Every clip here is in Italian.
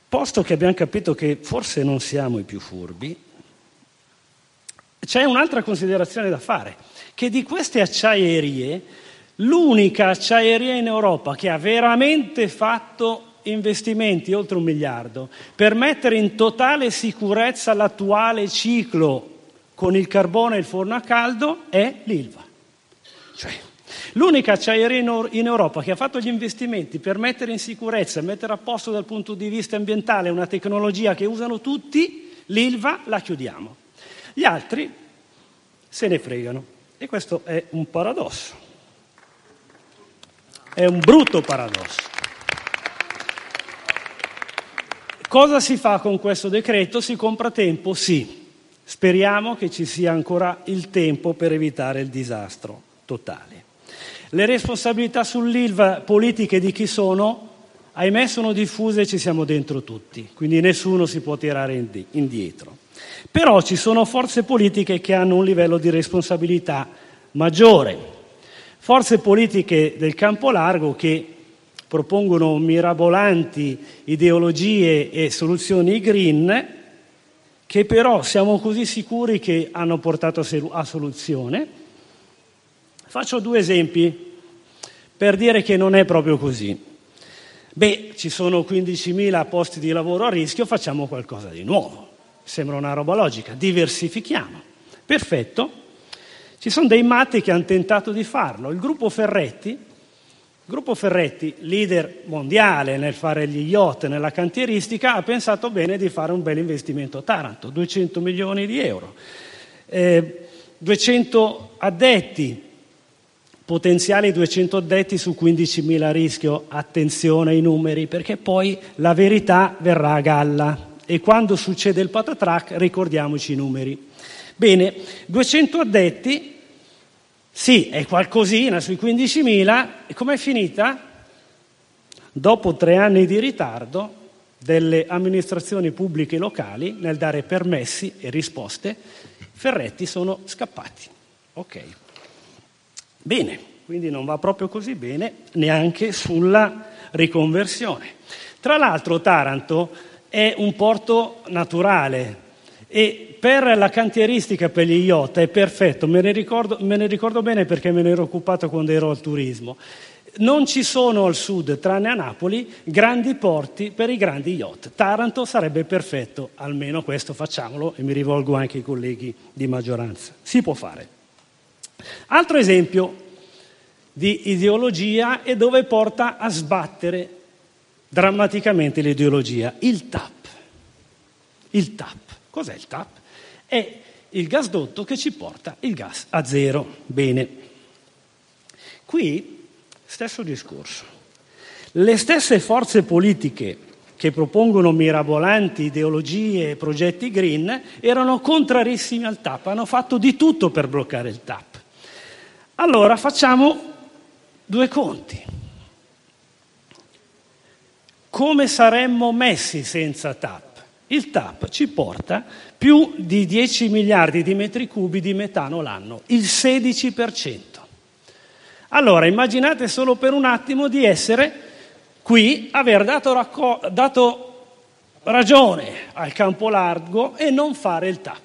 Posto che abbiamo capito che forse non siamo i più furbi, c'è un'altra considerazione da fare, che di queste acciaierie, l'unica acciaieria in Europa che ha veramente fatto investimenti oltre 1 miliardo per mettere in totale sicurezza l'attuale ciclo con il carbone e il forno a caldo è l'Ilva. Cioè, l'unica acciaieria in Europa che ha fatto gli investimenti per mettere in sicurezza, mettere a posto dal punto di vista ambientale una tecnologia che usano tutti, l'Ilva la chiudiamo. Gli altri se ne fregano. E questo è un paradosso. È un brutto paradosso. Cosa si fa con questo decreto? Si compra tempo? Sì. Speriamo che ci sia ancora il tempo per evitare il disastro totale. Le responsabilità sull'Ilva politiche di chi sono? Ahimè sono diffuse e ci siamo dentro tutti, quindi nessuno si può tirare indietro. Però ci sono forze politiche che hanno un livello di responsabilità maggiore, forze politiche del campo largo che propongono mirabolanti ideologie e soluzioni green, che però siamo così sicuri che hanno portato a soluzione. Faccio 2 esempi per dire che non è proprio così. Ci sono 15.000 posti di lavoro a rischio, facciamo qualcosa di nuovo. Sembra una roba logica, diversifichiamo. Perfetto. Ci sono dei matti che hanno tentato di farlo. Il gruppo Ferretti, leader mondiale nel fare gli yacht, nella cantieristica, ha pensato bene di fare un bel investimento a Taranto, 200 milioni di euro. 200 addetti, potenziali 200 addetti su 15.000 a rischio. Attenzione ai numeri, perché poi la verità verrà a galla. E quando succede il patatrac ricordiamoci i numeri. Bene, 200 addetti, sì, è qualcosina sui 15.000, e com'è finita? Dopo 3 anni di ritardo delle amministrazioni pubbliche locali nel dare permessi e risposte, Ferretti sono scappati. Ok. Bene, quindi non va proprio così bene neanche sulla riconversione. Tra l'altro Taranto è un porto naturale e per la cantieristica, per gli yacht è perfetto, me ne ricordo bene perché me ne ero occupato quando ero al turismo. Non ci sono al sud, tranne a Napoli, grandi porti per i grandi yacht. Taranto sarebbe perfetto, almeno questo facciamolo, e mi rivolgo anche ai colleghi di maggioranza. Si può fare. Altro esempio di ideologia e dove porta a sbattere drammaticamente l'ideologia, il TAP. Il TAP. Cos'è il TAP? È il gasdotto che ci porta il gas a zero. Bene. Qui, stesso discorso. Le stesse forze politiche che propongono mirabolanti ideologie e progetti green erano contrarissime al TAP, hanno fatto di tutto per bloccare il TAP. Allora facciamo 2 conti. Come saremmo messi senza TAP? Il TAP ci porta più di 10 miliardi di metri cubi di metano l'anno, il 16%. Allora immaginate solo per un attimo di essere qui, aver dato ragione al campo largo e non fare il TAP.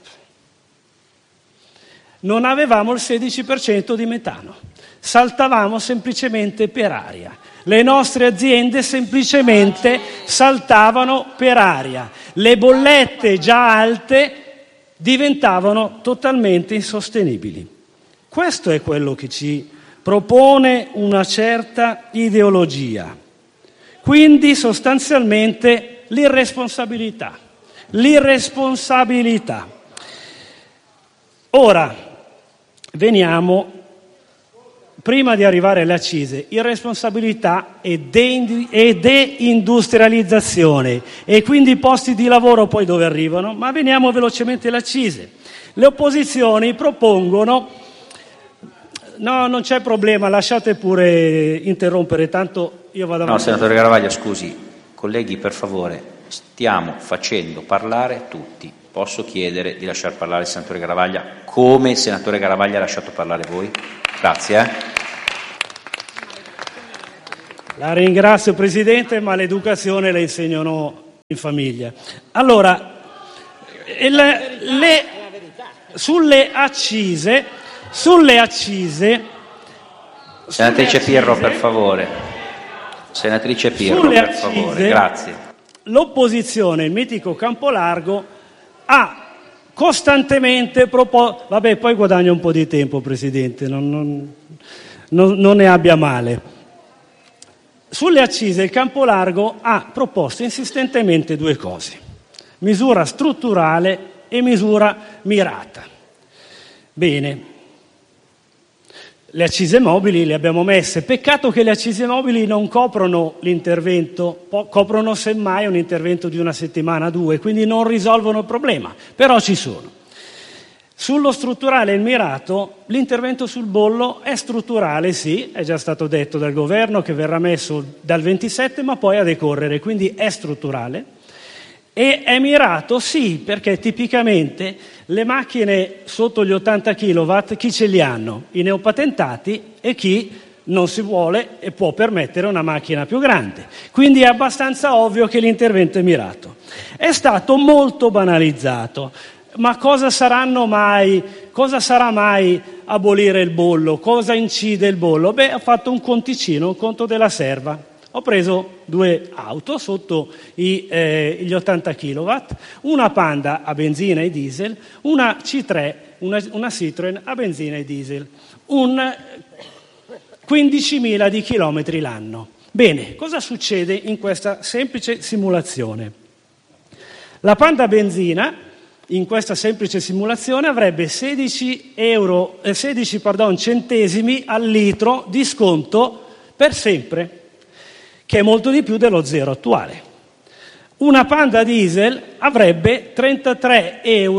Non avevamo il 16% di metano, saltavamo semplicemente per aria. Le nostre aziende semplicemente saltavano per aria. Le bollette già alte diventavano totalmente insostenibili. Questo è quello che ci propone una certa ideologia. Quindi sostanzialmente l'irresponsabilità. Ora, veniamo, prima di arrivare alle accise, irresponsabilità e deindustrializzazione, e quindi i posti di lavoro poi dove arrivano? Ma veniamo velocemente alle accise. Le opposizioni propongono, no, non c'è problema, lasciate pure interrompere, tanto io vado avanti. No, senatore Garavaglia, scusi, colleghi, per favore, stiamo facendo parlare tutti. Posso chiedere di lasciar parlare il senatore Garavaglia come il senatore Garavaglia ha lasciato parlare voi? Grazie. La ringrazio, Presidente, ma l'educazione la insegnano in famiglia. Allora, sulle accise. Senatrice Pirro, per favore. Senatrice Pirro, per favore, grazie. L'opposizione, il mitico Campolargo, ha costantemente proposto. Vabbè, poi guadagno un po' di tempo, Presidente, non ne abbia male. Sulle accise il Campolargo ha proposto insistentemente due cose: misura strutturale e misura mirata. Bene, le accise mobili le abbiamo messe, peccato che le accise mobili non coprono l'intervento, coprono semmai un intervento di una settimana, due, quindi non risolvono il problema, però ci sono. Sullo strutturale e il mirato, l'intervento sul bollo è strutturale, sì, è già stato detto dal governo che verrà messo dal 27 ma poi a decorrere, quindi è strutturale. E è mirato, sì, perché tipicamente le macchine sotto gli 80 kW chi ce li hanno? I neopatentati e chi non si vuole e può permettere una macchina più grande. Quindi è abbastanza ovvio che l'intervento è mirato. È stato molto banalizzato. Ma cosa sarà mai abolire il bollo? Cosa incide il bollo? Beh, ho fatto un conticino, un conto della serva. Ho preso due auto sotto gli 80 kW, una Panda a benzina e diesel, una C3, una Citroen a benzina e diesel, 15.000 di chilometri l'anno. Bene, cosa succede in questa semplice simulazione? La Panda benzina in questa semplice simulazione avrebbe 16 centesimi al litro di sconto per sempre, che è molto di più dello zero attuale. Una Panda diesel avrebbe 33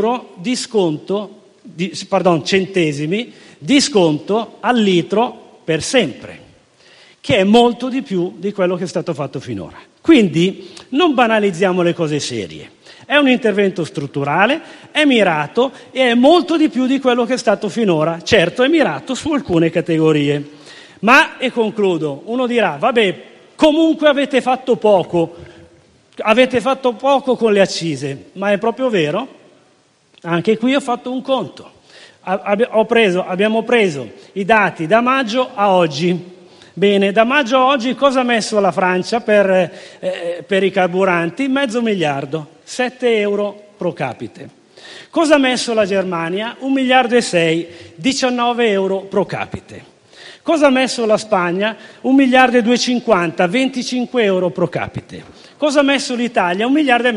centesimi di sconto al litro per sempre, che è molto di più di quello che è stato fatto finora. Quindi non banalizziamo le cose serie. È un intervento strutturale, è mirato e è molto di più di quello che è stato finora. Certo, è mirato su alcune categorie. Ma, e concludo, uno dirà, vabbè, comunque avete fatto poco con le accise, ma è proprio vero? Anche qui ho fatto un conto. Abbiamo preso i dati da maggio a oggi. Bene, da maggio a oggi cosa ha messo la Francia per i carburanti? $500 miliardi, 7 euro pro capite. Cosa ha messo la Germania? 1,6 miliardi, 19 euro pro capite. Cosa ha messo la Spagna? 1,250 miliardi, 25 euro pro capite. Cosa ha messo l'Italia? 1,5 miliardi,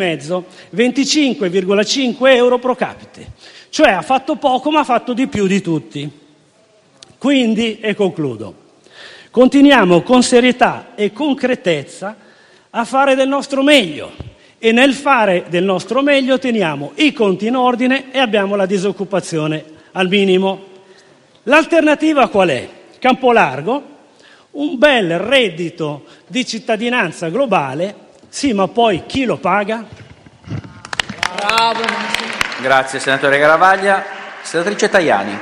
25,5 euro pro capite. Cioè ha fatto poco ma ha fatto di più di tutti. Quindi, e concludo, continuiamo con serietà e concretezza a fare del nostro meglio e nel fare del nostro meglio teniamo i conti in ordine e abbiamo la disoccupazione al minimo. L'alternativa qual è? Campolargo, un bel reddito di cittadinanza globale, sì, ma poi chi lo paga? Bravo. Grazie senatore Garavaglia. Senatrice Tajani.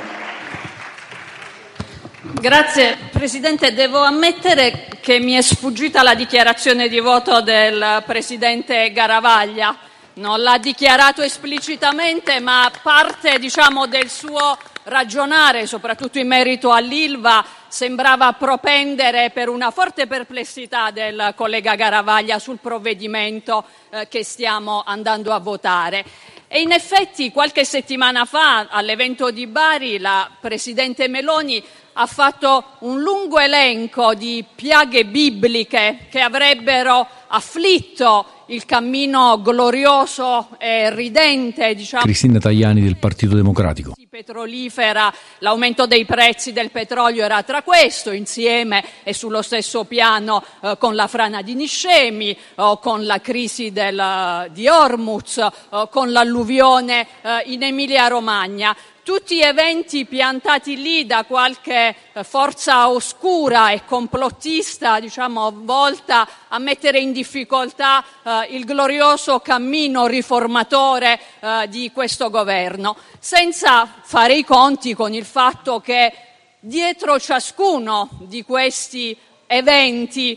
Grazie Presidente, devo ammettere che mi è sfuggita la dichiarazione di voto del Presidente Garavaglia. Non l'ha dichiarato esplicitamente, ma parte, del suo ragionare, soprattutto in merito all'Ilva, sembrava propendere per una forte perplessità del collega Garavaglia sul provvedimento che stiamo andando a votare. E in effetti qualche settimana fa, all'evento di Bari, la Presidente Meloni ha fatto un lungo elenco di piaghe bibliche che avrebbero afflitto il cammino glorioso e ridente, Cristina Tajani del Partito Democratico. Petrolifera, l'aumento dei prezzi del petrolio era tra questo, insieme e sullo stesso piano con la frana di Niscemi, con la crisi di Hormuz, con l'alluvione in Emilia-Romagna. Tutti eventi piantati lì da qualche forza oscura e complottista, volta a mettere in difficoltà il glorioso cammino riformatore di questo governo, senza fare i conti con il fatto che dietro ciascuno di questi eventi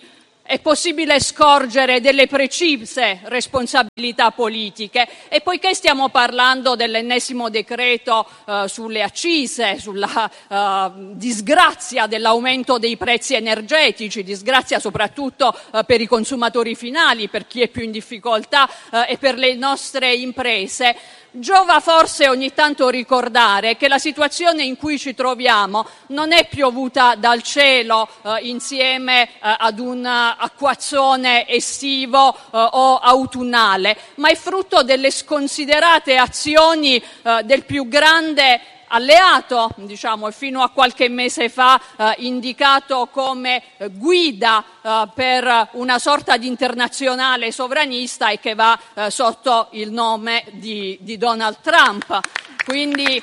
è possibile scorgere delle precise responsabilità politiche, e poiché stiamo parlando dell'ennesimo decreto sulle accise, sulla disgrazia dell'aumento dei prezzi energetici, disgrazia soprattutto per i consumatori finali, per chi è più in difficoltà e per le nostre imprese, giova forse ogni tanto ricordare che la situazione in cui ci troviamo non è piovuta dal cielo insieme ad un acquazzone estivo o autunnale, ma è frutto delle sconsiderate azioni del più grande alleato, diciamo, fino a qualche mese fa indicato come guida per una sorta di internazionale sovranista e che va sotto il nome di Donald Trump. Quindi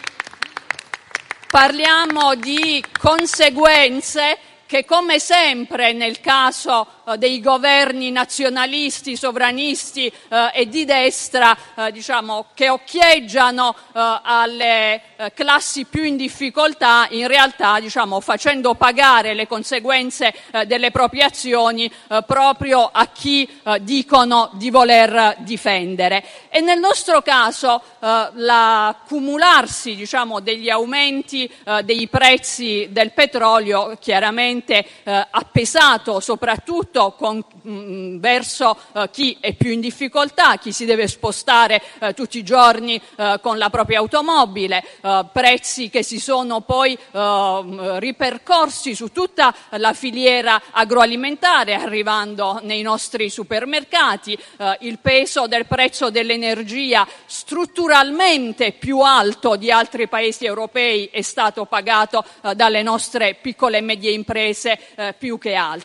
parliamo di conseguenze che, come sempre nel caso dei governi nazionalisti, sovranisti e di destra, diciamo, che occhieggiano alle classi più in difficoltà, in realtà, diciamo, facendo pagare le conseguenze delle proprie azioni proprio a chi dicono di voler difendere. E nel nostro caso l'accumularsi, diciamo, degli aumenti dei prezzi del petrolio chiaramente ha pesato soprattutto verso chi è più in difficoltà, chi si deve spostare tutti i giorni con la propria automobile, prezzi che si sono poi ripercorsi su tutta la filiera agroalimentare, arrivando nei nostri supermercati, il peso del prezzo dell'energia strutturalmente più alto di altri paesi europei è stato pagato dalle nostre piccole e medie imprese più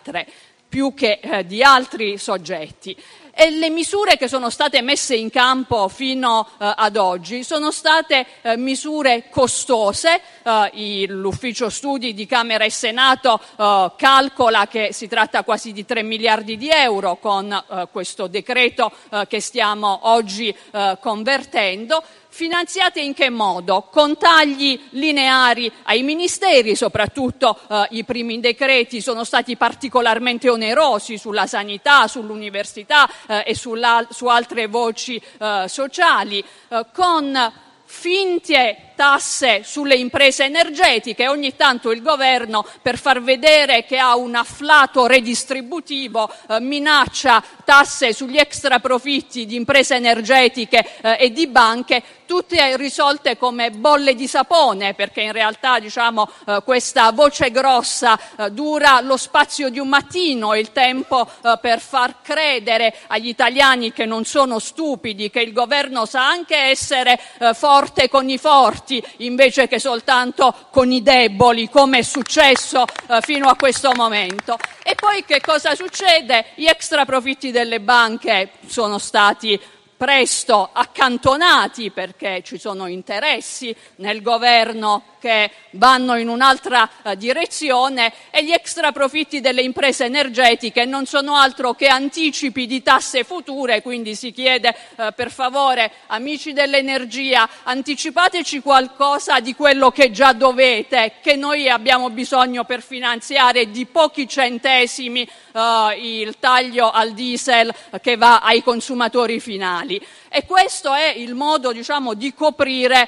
che di altri soggetti. E le misure che sono state messe in campo fino ad oggi sono state misure costose. L'ufficio studi di Camera e Senato calcola che si tratta quasi di 3 miliardi di euro con questo decreto che stiamo oggi convertendo. Finanziate in che modo? Con tagli lineari ai ministeri, soprattutto i primi decreti sono stati particolarmente onerosi sulla sanità, sull'università e su altre voci sociali, con finte tasse sulle imprese energetiche. Ogni tanto il governo, per far vedere che ha un afflato redistributivo, minaccia tasse sugli extraprofitti di imprese energetiche e di banche, tutte risolte come bolle di sapone, perché in realtà, diciamo, questa voce grossa dura lo spazio di un mattino, il tempo per far credere agli italiani che non sono stupidi, che il governo sa anche essere forte con i forti invece che soltanto con i deboli, come è successo fino a questo momento. E poi che cosa succede? Gli extraprofitti delle banche sono stati presto accantonati perché ci sono interessi nel governo che vanno in un'altra direzione, e gli extraprofitti delle imprese energetiche non sono altro che anticipi di tasse future. Quindi si chiede per favore, amici dell'energia, anticipateci qualcosa di quello che già dovete, che noi abbiamo bisogno per finanziare di pochi centesimi il taglio al diesel che va ai consumatori finali. E questo è il modo, diciamo, di coprire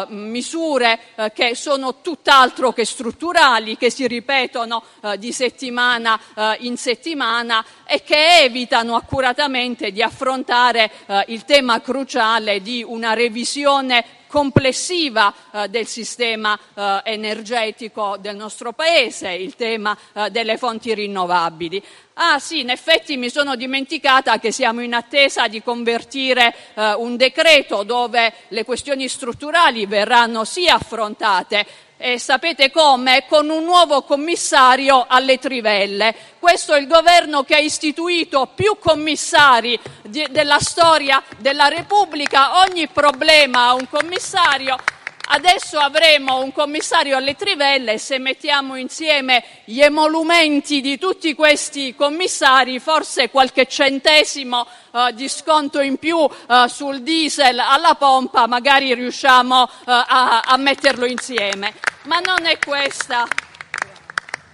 misure che sono tutt'altro che strutturali, che si ripetono di settimana in settimana e che evitano accuratamente di affrontare il tema cruciale di una revisione complessiva del sistema energetico del nostro Paese, il tema delle fonti rinnovabili. Ah sì, in effetti mi sono dimenticata che siamo in attesa di convertire un decreto dove le questioni strutturali verranno sì affrontate, e sapete come? Con un nuovo commissario alle trivelle. Questo è il governo che ha istituito più commissari della storia della Repubblica. Ogni problema ha un commissario. Adesso avremo un commissario alle trivelle e se mettiamo insieme gli emolumenti di tutti questi commissari, forse qualche centesimo di sconto in più sul diesel alla pompa magari riusciamo a metterlo insieme. Ma non è questa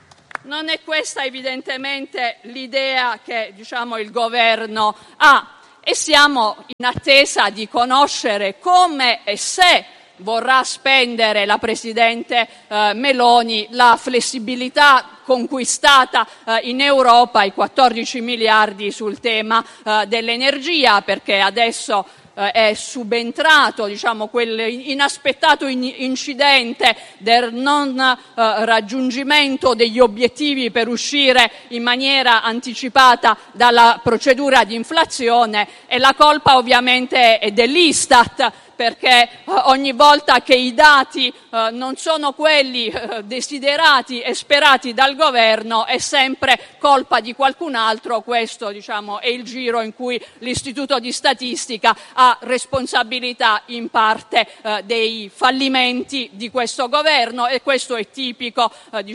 Non è questa evidentemente l'idea che il governo ha e siamo in attesa di conoscere come e se vorrà spendere la Presidente Meloni la flessibilità conquistata in Europa, i 14 miliardi sul tema dell'energia, perché adesso è subentrato quel inaspettato incidente del non raggiungimento degli obiettivi per uscire in maniera anticipata dalla procedura di inflazione, e la colpa ovviamente è dell'Istat, perché ogni volta che i dati non sono quelli desiderati e sperati dal governo è sempre colpa di qualcun altro. Questo è il giro in cui l'Istituto di Statistica ha responsabilità in parte dei fallimenti di questo governo, e questo è tipico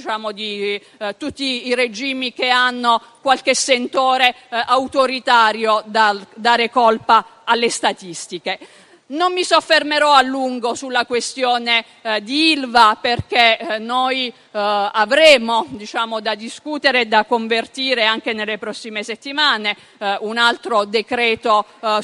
di tutti i regimi che hanno qualche sentore autoritario da dare colpa alle statistiche. Non mi soffermerò a lungo sulla questione di Ilva, perché noi avremo da discutere e da convertire anche nelle prossime settimane un altro decreto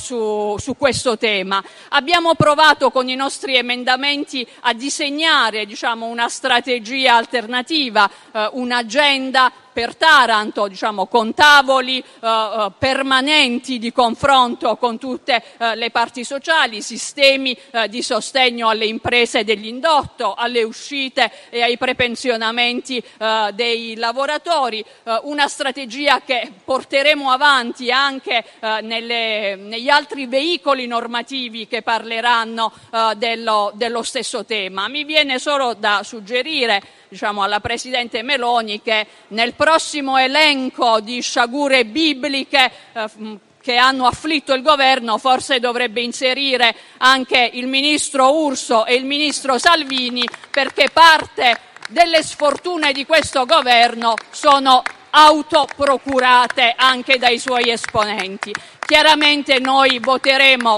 su questo tema. Abbiamo provato con i nostri emendamenti a disegnare una strategia alternativa, un'agenda per Taranto, con tavoli permanenti di confronto con tutte le parti sociali, sistemi di sostegno alle imprese dell'indotto, alle uscite e ai prepensionamenti dei lavoratori, una strategia che porteremo avanti anche negli altri veicoli normativi che parleranno dello stesso tema. Mi viene solo da suggerire alla Presidente Meloni che nel prossimo elenco di sciagure bibliche che hanno afflitto il governo forse dovrebbe inserire anche il ministro Urso e il ministro Salvini, perché parte delle sfortune di questo governo sono autoprocurate anche dai suoi esponenti. Chiaramente noi voteremo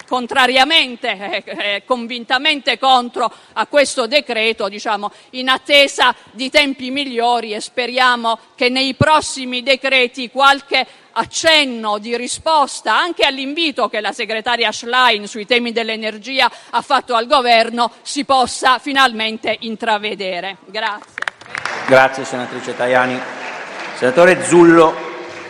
contrariamente, convintamente contro a questo decreto, in attesa di tempi migliori, e speriamo che nei prossimi decreti qualche accenno di risposta anche all'invito che la segretaria Schlein sui temi dell'energia ha fatto al governo si possa finalmente intravedere. Grazie. Grazie senatrice Tajani. Senatore Zullo.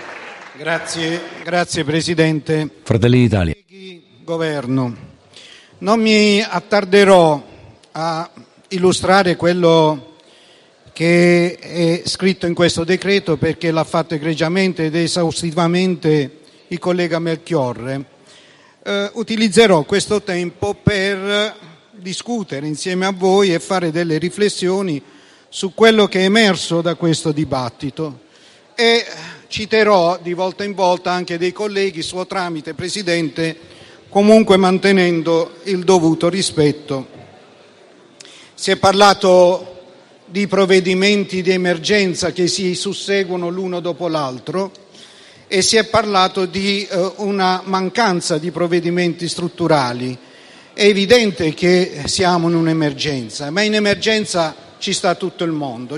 Grazie Presidente. Fratelli d'Italia. Governo, non mi attarderò a illustrare quello che è scritto in questo decreto, perché l'ha fatto egregiamente ed esaustivamente il collega Melchiorre. Utilizzerò questo tempo per discutere insieme a voi e fare delle riflessioni su quello che è emerso da questo dibattito, e citerò di volta in volta anche dei colleghi, suo tramite Presidente, comunque mantenendo il dovuto rispetto. Si è parlato di provvedimenti di emergenza che si susseguono l'uno dopo l'altro, e si è parlato di una mancanza di provvedimenti strutturali. È evidente che siamo in un'emergenza, ma in emergenza ci sta tutto il mondo,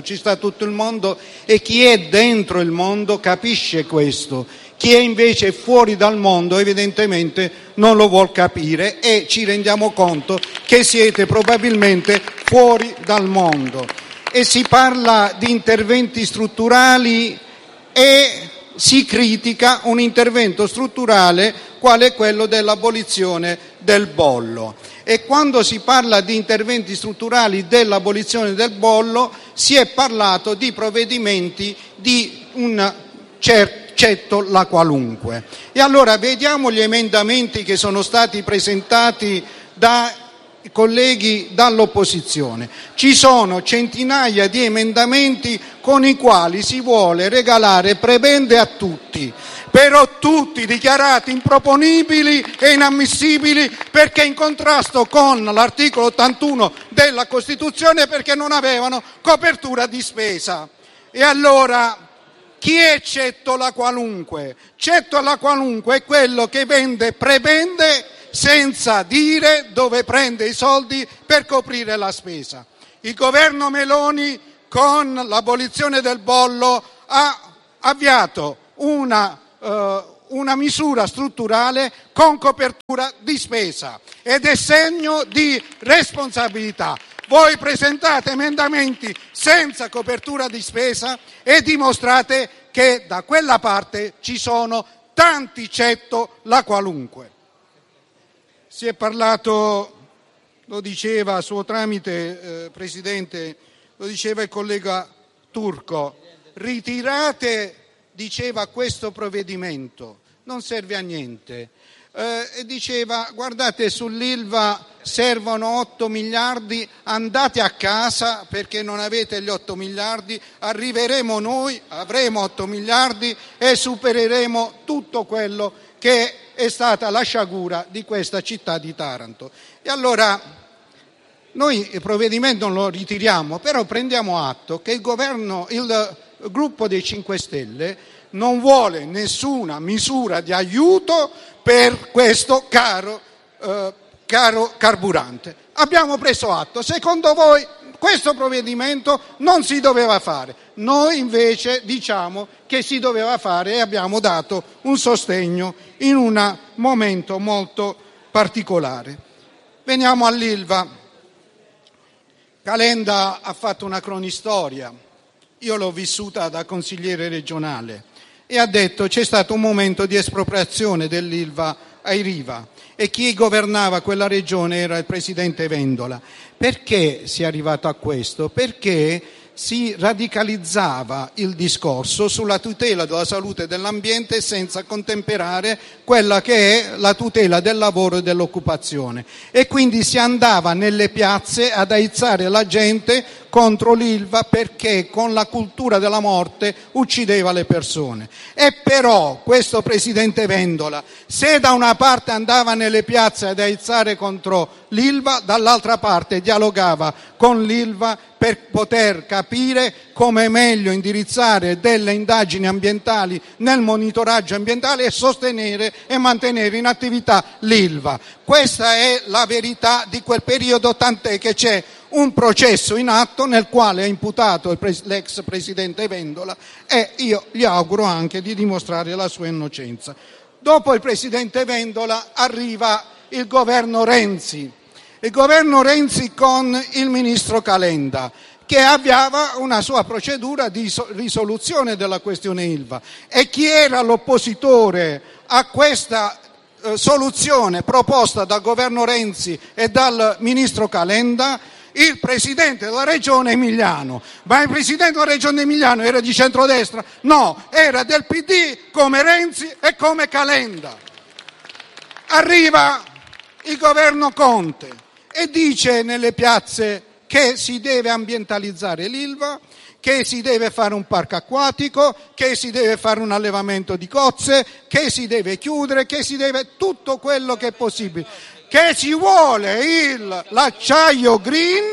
e chi è dentro il mondo capisce questo. Chi è invece fuori dal mondo evidentemente non lo vuol capire, e ci rendiamo conto che siete probabilmente fuori dal mondo. E si parla di interventi strutturali e si critica un intervento strutturale quale quello dell'abolizione del bollo. E quando si parla di interventi strutturali dell'abolizione del bollo si è parlato di provvedimenti di un certo la qualunque. E allora vediamo gli emendamenti che sono stati presentati da colleghi dall'opposizione. Ci sono centinaia di emendamenti con i quali si vuole regalare prebende a tutti, però tutti dichiarati improponibili e inammissibili perché in contrasto con l'articolo 81 della Costituzione, perché non avevano copertura di spesa. E allora chi è Cetto la qualunque? Cetto la qualunque è quello che vende prebende senza dire dove prende i soldi per coprire la spesa. Il governo Meloni con l'abolizione del bollo ha avviato una misura strutturale con copertura di spesa ed è segno di responsabilità. Voi presentate emendamenti senza copertura di spesa e dimostrate che da quella parte ci sono tanti cetto la qualunque. Si è parlato, lo diceva a suo tramite, Presidente, lo diceva il collega Turco, ritirate, diceva, questo provvedimento, non serve a niente. E diceva, guardate, sull'Ilva servono 8 miliardi, andate a casa perché non avete gli 8 miliardi, arriveremo noi, avremo 8 miliardi e supereremo tutto quello che è stata la sciagura di questa città di Taranto. E allora noi il provvedimento non lo ritiriamo, però prendiamo atto che il gruppo dei 5 Stelle non vuole nessuna misura di aiuto per questo caro carburante. Abbiamo preso atto. Secondo voi questo provvedimento non si doveva fare. Noi invece diciamo che si doveva fare e abbiamo dato un sostegno in un momento molto particolare. Veniamo all'Ilva. Calenda ha fatto una cronistoria. Io l'ho vissuta da consigliere regionale e ha detto c'è stato un momento di espropriazione dell'Ilva ai Riva e chi governava quella regione era il presidente Vendola. Perché si è arrivato a questo? Perché si radicalizzava il discorso sulla tutela della salute e dell'ambiente senza contemperare quella che è la tutela del lavoro e dell'occupazione, e quindi si andava nelle piazze ad aizzare la gente contro l'Ilva perché con la cultura della morte uccideva le persone. E però questo presidente Vendola, se da una parte andava nelle piazze ad aizzare contro l'Ilva, dall'altra parte dialogava con l'Ilva per poter capire come meglio indirizzare delle indagini ambientali nel monitoraggio ambientale e sostenere e mantenere in attività l'Ilva. Questa è la verità di quel periodo, tant'è che c'è un processo in atto nel quale è imputato l'ex presidente Vendola e io gli auguro anche di dimostrare la sua innocenza. Dopo il presidente Vendola arriva il governo Renzi con il ministro Calenda, che avviava una sua procedura di risoluzione della questione Ilva. E chi era l'oppositore a questa soluzione proposta dal governo Renzi e dal ministro Calenda? Il presidente della regione Emiliano. Ma il presidente della regione Emiliano era di centrodestra? No, era del PD come Renzi e come Calenda. Arriva il governo Conte e dice nelle piazze che si deve ambientalizzare l'Ilva, che si deve fare un parco acquatico, che si deve fare un allevamento di cozze, che si deve chiudere, che si deve tutto quello che è possibile, che ci vuole l'acciaio green,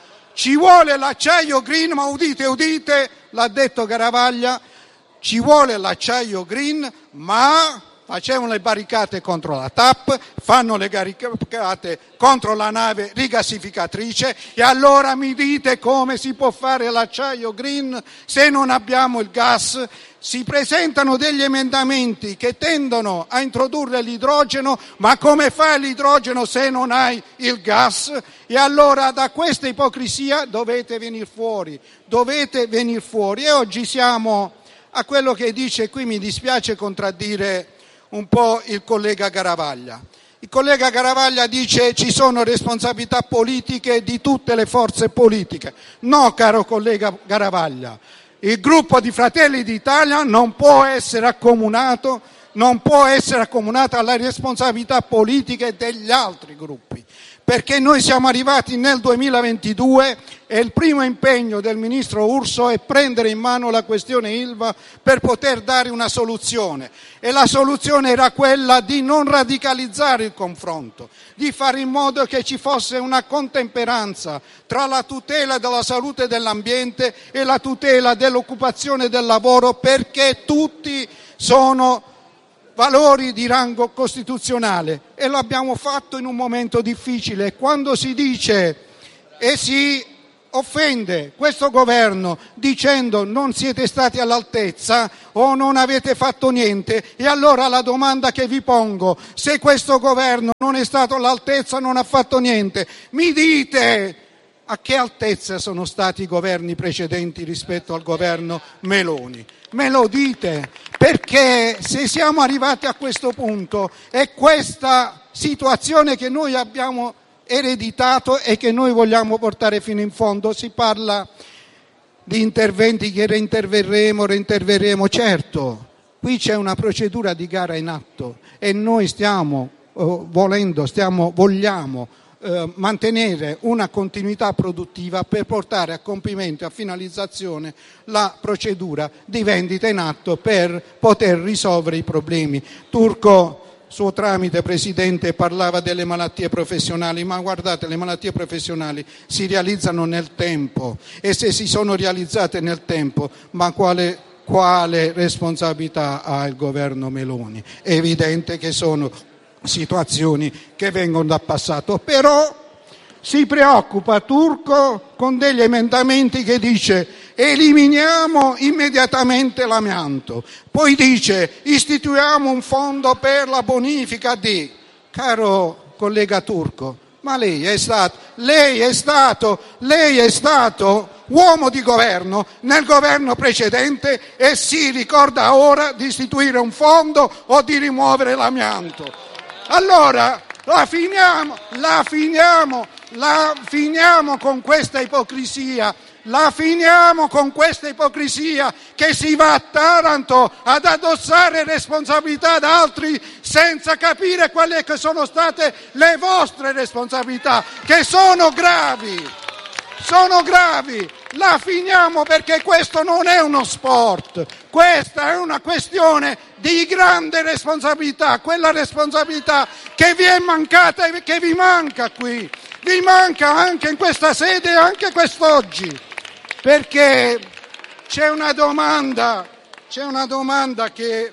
ma udite, l'ha detto Garavaglia, ci vuole l'acciaio green, ma facevano le barricate contro la TAP, fanno le barricate contro la nave rigassificatrice, e allora mi dite come si può fare l'acciaio green se non abbiamo il gas? Si presentano degli emendamenti che tendono a introdurre l'idrogeno, ma come fai l'idrogeno se non hai il gas? E allora da questa ipocrisia dovete venire fuori. E oggi siamo a quello che dice, qui mi dispiace contraddire un po' il collega Garavaglia. Il collega Garavaglia dice ci sono responsabilità politiche di tutte le forze politiche. No, caro collega Garavaglia, il gruppo di Fratelli d'Italia non può essere accomunato alle responsabilità politiche degli altri gruppi, perché noi siamo arrivati nel 2022 e il primo impegno del ministro Urso è prendere in mano la questione Ilva per poter dare una soluzione, e la soluzione era quella di non radicalizzare il confronto, di fare in modo che ci fosse una contemperanza tra la tutela della salute e dell'ambiente e la tutela dell'occupazione e del lavoro, perché tutti sono valori di rango costituzionale, e lo abbiamo fatto in un momento difficile. Quando si dice e si offende questo governo dicendo non siete stati all'altezza o non avete fatto niente, e allora la domanda che vi pongo: se questo governo non è stato all'altezza, non ha fatto niente, mi dite a che altezza sono stati i governi precedenti rispetto al governo Meloni? Me lo dite, perché se siamo arrivati a questo punto è questa situazione che noi abbiamo ereditato e che noi vogliamo portare fino in fondo. Si parla di interventi che reinterverremo. Certo, qui c'è una procedura di gara in atto e noi vogliamo mantenere una continuità produttiva per portare a compimento e a finalizzazione la procedura di vendita in atto per poter risolvere i problemi. Turco, suo tramite, Presidente, parlava delle malattie professionali, ma guardate, le malattie professionali si realizzano nel tempo, e se si sono realizzate nel tempo, ma quale responsabilità ha il governo Meloni? È evidente che sono situazioni che vengono dal passato, però si preoccupa Turco con degli emendamenti che dice eliminiamo immediatamente l'amianto, poi dice istituiamo un fondo per la bonifica di... Caro collega Turco, ma lei è stato uomo di governo nel governo precedente e si ricorda ora di istituire un fondo o di rimuovere l'amianto? Allora la finiamo con questa ipocrisia. Che si va a Taranto ad addossare responsabilità ad altri senza capire quali che sono state le vostre responsabilità, che sono gravi. La finiamo, perché questo non è uno sport, questa è una questione di grande responsabilità, quella responsabilità che vi è mancata e che vi manca qui, vi manca anche in questa sede e anche quest'oggi, perché c'è una domanda che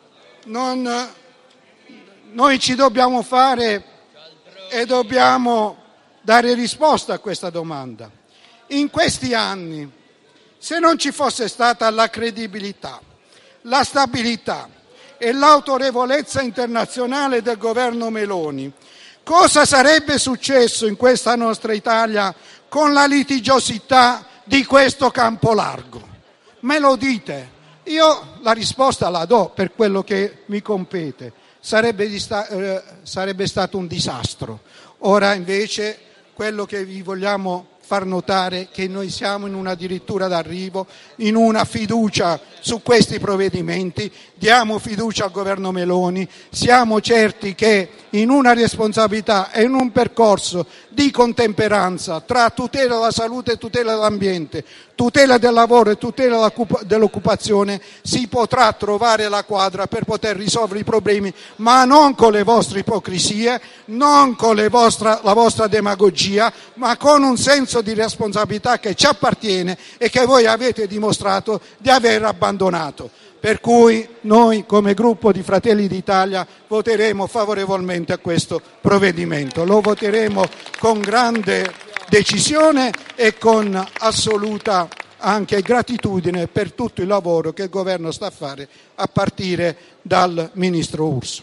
noi ci dobbiamo fare e dobbiamo dare risposta a questa domanda. In questi anni, se non ci fosse stata la credibilità, la stabilità e l'autorevolezza internazionale del governo Meloni, cosa sarebbe successo in questa nostra Italia con la litigiosità di questo campo largo? Me lo dite? Io la risposta la do per quello che mi compete. Sarebbe stato un disastro. Ora invece quello che vi vogliamo far notare è che noi siamo in una addirittura d'arrivo, in una fiducia su questi provvedimenti, diamo fiducia al governo Meloni, siamo certi che in una responsabilità e in un percorso di contemperanza tra tutela della salute e tutela dell'ambiente, tutela del lavoro e tutela dell'occupazione si potrà trovare la quadra per poter risolvere i problemi, ma non con le vostre ipocrisie, non con la vostra demagogia, ma con un senso di responsabilità che ci appartiene e che voi avete dimostrato di aver abbandonato. Per cui noi come gruppo di Fratelli d'Italia voteremo favorevolmente a questo provvedimento, lo voteremo con grande decisione e con assoluta anche gratitudine per tutto il lavoro che il governo sta a fare a partire dal ministro Urso.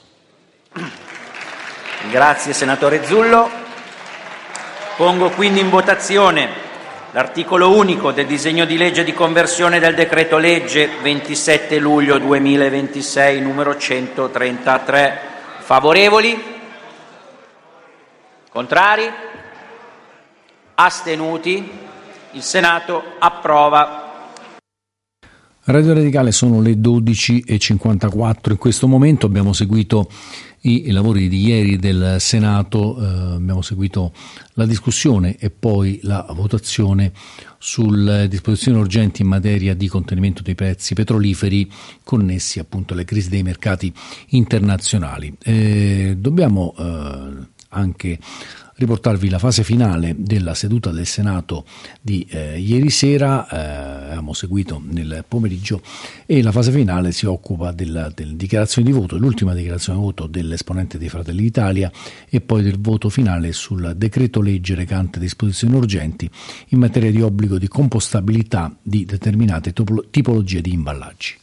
Grazie senatore Zullo. Pongo quindi in votazione l'articolo unico del disegno di legge di conversione del decreto legge 27 luglio 2026 numero 133. Favorevoli? Contrari? Astenuti? Il Senato approva. Radio Radicale, sono le 12:54. In questo momento abbiamo seguito i lavori di ieri del Senato, abbiamo seguito la discussione e poi la votazione sulle disposizioni urgenti in materia di contenimento dei prezzi petroliferi connessi appunto alle crisi dei mercati internazionali. Dobbiamo anche riportarvi la fase finale della seduta del Senato di ieri sera. Abbiamo seguito nel pomeriggio, e la fase finale si occupa della dichiarazione di voto, l'ultima dichiarazione di voto dell'esponente dei Fratelli d'Italia, e poi del voto finale sul decreto legge recante disposizioni urgenti in materia di obbligo di compostabilità di determinate tipologie di imballaggi.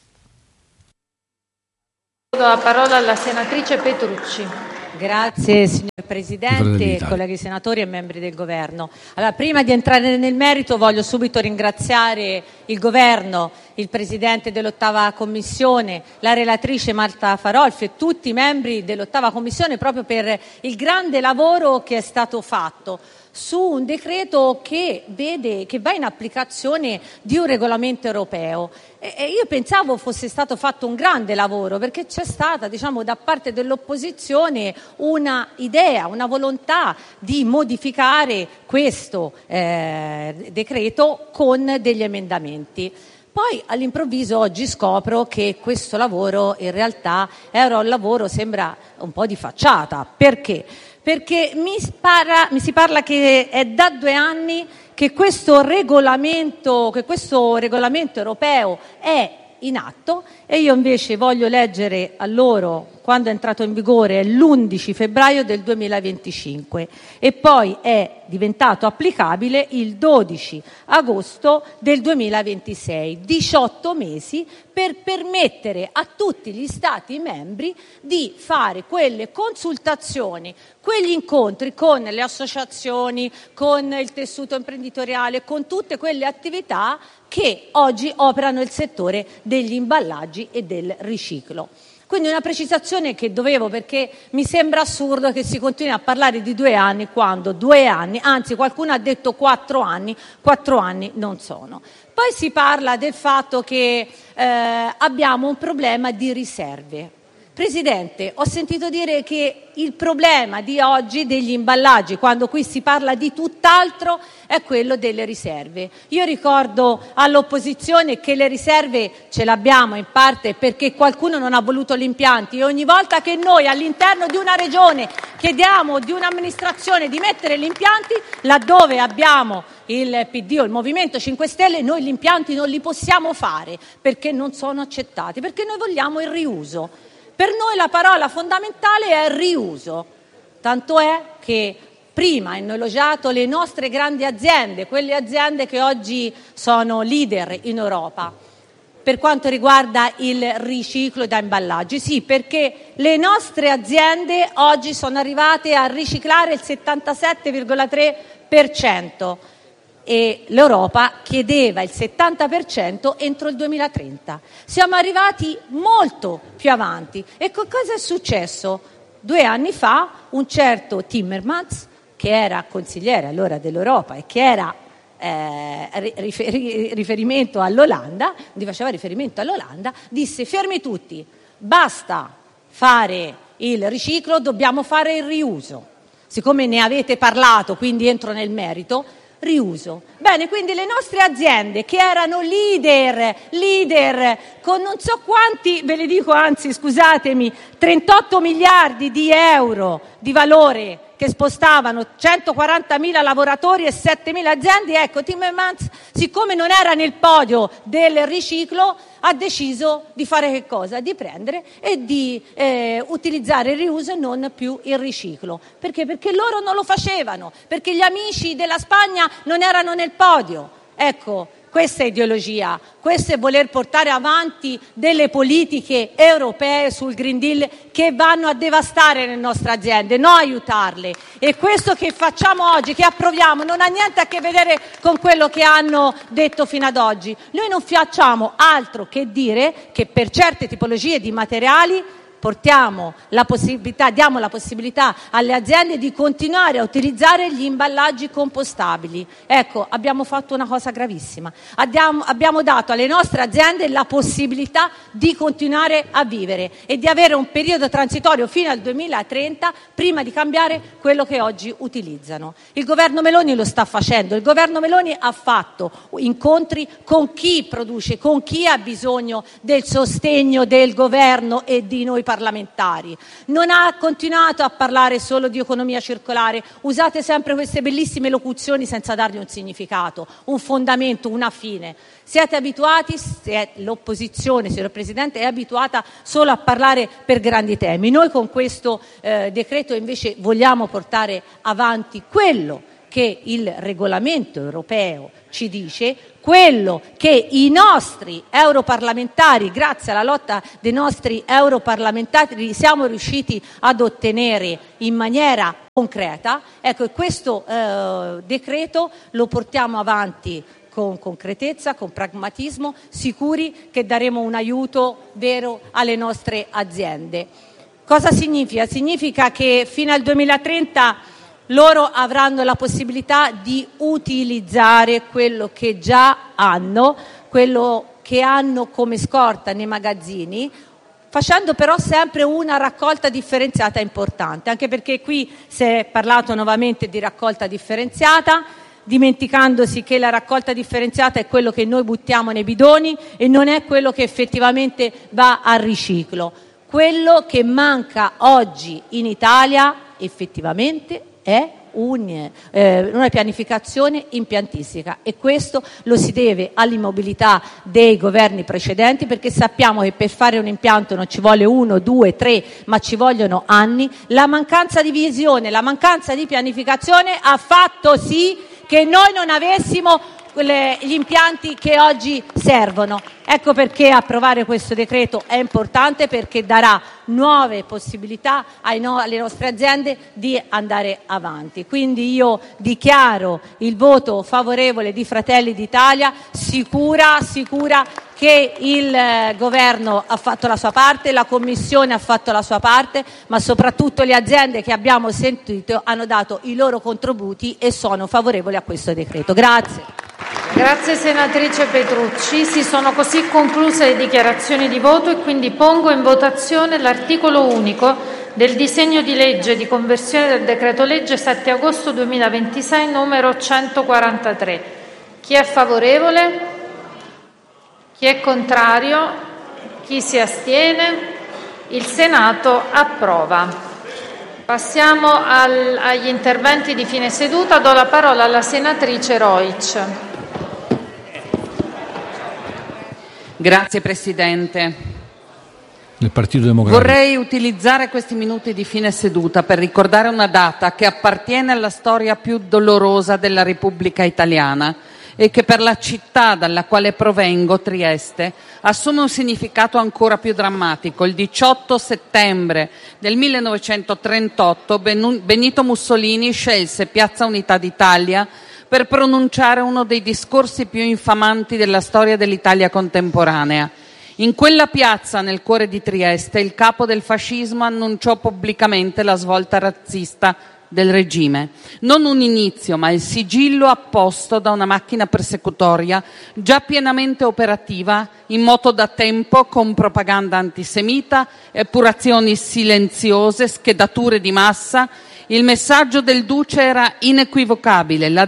Do la parola alla senatrice Petrucci. Grazie signor Presidente, colleghi senatori e membri del Governo. Allora, prima di entrare nel merito voglio subito ringraziare il Governo, il Presidente dell'8ª Commissione, la relatrice Marta Farolfi e tutti i membri dell'8ª Commissione proprio per il grande lavoro che è stato fatto su un decreto che va in applicazione di un regolamento europeo. E io pensavo fosse stato fatto un grande lavoro, perché c'è stata, da parte dell'opposizione una idea, una volontà di modificare questo decreto con degli emendamenti. Poi all'improvviso oggi scopro che questo lavoro in realtà era un lavoro, sembra un po' di facciata. Perché? Perché mi si parla che è da 2 anni che questo regolamento europeo è in atto, e io invece voglio leggere a loro quando è entrato in vigore l'11 febbraio del 2025 e poi è diventato applicabile il 12 agosto del 2026, 18 mesi per permettere a tutti gli Stati membri di fare quelle consultazioni, quegli incontri con le associazioni, con il tessuto imprenditoriale, con tutte quelle attività che oggi operano nel settore degli imballaggi e del riciclo. Quindi una precisazione che dovevo, perché mi sembra assurdo che si continui a parlare di 2 anni quando 2 anni, anzi qualcuno ha detto 4 anni non sono. Poi si parla del fatto che abbiamo un problema di riserve. Presidente, ho sentito dire che il problema di oggi degli imballaggi, quando qui si parla di tutt'altro, è quello delle riserve. Io ricordo all'opposizione che le riserve ce le abbiamo in parte perché qualcuno non ha voluto gli impianti, e ogni volta che noi all'interno di una regione chiediamo di un'amministrazione di mettere gli impianti, laddove abbiamo il PD o il Movimento 5 Stelle, noi gli impianti non li possiamo fare perché non sono accettati, perché noi vogliamo il riuso. Per noi la parola fondamentale è riuso, tanto è che prima hanno elogiato le nostre grandi aziende, quelle aziende che oggi sono leader in Europa per quanto riguarda il riciclo da imballaggi. Sì, perché le nostre aziende oggi sono arrivate a riciclare il 77,3% e l'Europa chiedeva il 70% entro il 2030. Siamo arrivati molto più avanti. E cosa è successo? 2 anni fa un certo Timmermans, che era consigliere allora dell'Europa e che era riferimento all'Olanda, faceva riferimento all'Olanda, disse: fermi tutti, basta fare il riciclo, dobbiamo fare il riuso. Siccome ne avete parlato, quindi entro nel merito, riuso. Bene, quindi le nostre aziende che erano leader con non so quanti, ve le dico, anzi scusatemi, 38 miliardi di euro di valore, che spostavano 140.000 lavoratori e 7.000 aziende, ecco, Timmermans, siccome non era nel podio del riciclo, ha deciso di fare che cosa? Di prendere e di utilizzare il riuso e non più il riciclo. Perché? Perché loro non lo facevano, perché gli amici della Spagna non erano nel podio. Ecco, questa è ideologia, questo è voler portare avanti delle politiche europee sul Green Deal che vanno a devastare le nostre aziende, non aiutarle. E questo che facciamo oggi, che approviamo, non ha niente a che vedere con quello che hanno detto fino ad oggi. Noi non facciamo altro che dire che per certe tipologie di materiali diamo la possibilità alle aziende di continuare a utilizzare gli imballaggi compostabili. Ecco, abbiamo fatto una cosa gravissima. Abbiamo dato alle nostre aziende la possibilità di continuare a vivere e di avere un periodo transitorio fino al 2030 prima di cambiare quello che oggi utilizzano. Il governo Meloni lo sta facendo. Il governo Meloni ha fatto incontri con chi produce, con chi ha bisogno del sostegno del governo e di noi europarlamentari. Non ha continuato a parlare solo di economia circolare. Usate sempre queste bellissime locuzioni senza dargli un significato, un fondamento, una fine. Siete abituati, l'opposizione, signor Presidente, è abituata solo a parlare per grandi temi. Noi con questo decreto invece vogliamo portare avanti quello che il regolamento europeo ci dice, quello che i nostri europarlamentari, grazie alla lotta dei nostri europarlamentari, siamo riusciti ad ottenere in maniera concreta. Ecco, questo decreto lo portiamo avanti con concretezza, con pragmatismo, sicuri che daremo un aiuto vero alle nostre aziende. Cosa significa? Significa che fino al 2030 loro avranno la possibilità di utilizzare quello che già hanno, quello che hanno come scorta nei magazzini, facendo però sempre una raccolta differenziata importante, anche perché qui si è parlato nuovamente di raccolta differenziata, dimenticandosi che la raccolta differenziata è quello che noi buttiamo nei bidoni e non è quello che effettivamente va al riciclo. Quello che manca oggi in Italia effettivamente è una pianificazione impiantistica, e questo lo si deve all'immobilità dei governi precedenti, perché sappiamo che per fare un impianto non ci vuole 1, 2, 3, ma ci vogliono anni. La mancanza di visione, la mancanza di pianificazione ha fatto sì che noi non avessimo gli impianti che oggi servono. Ecco perché approvare questo decreto è importante, perché darà nuove possibilità alle nostre aziende di andare avanti. Quindi io dichiaro il voto favorevole di Fratelli d'Italia, sicura che il governo ha fatto la sua parte, la Commissione ha fatto la sua parte, ma soprattutto le aziende che abbiamo sentito hanno dato i loro contributi e sono favorevoli a questo decreto. Grazie. Grazie senatrice Petrucci. Si sono così concluse le dichiarazioni di voto e quindi pongo in votazione l'articolo unico del disegno di legge di conversione del decreto-legge 7 agosto 2026 numero 143. Chi è favorevole? Chi è contrario? Chi si astiene? Il Senato approva. Passiamo agli interventi di fine seduta. Do la parola alla senatrice Rojc. Grazie Presidente. Il Partito Democratico. Vorrei utilizzare questi minuti di fine seduta per ricordare una data che appartiene alla storia più dolorosa della Repubblica Italiana e che per la città dalla quale provengo, Trieste, assume un significato ancora più drammatico. Il 18 settembre del 1938 Benito Mussolini scelse Piazza Unità d'Italia per pronunciare uno dei discorsi più infamanti della storia dell'Italia contemporanea. In quella piazza, nel cuore di Trieste, il capo del fascismo annunciò pubblicamente la svolta razzista del regime. Non un inizio, ma il sigillo apposto da una macchina persecutoria già pienamente operativa in moto da tempo, con propaganda antisemita, epurazioni silenziose, schedature di massa. Il messaggio del Duce era inequivocabile: la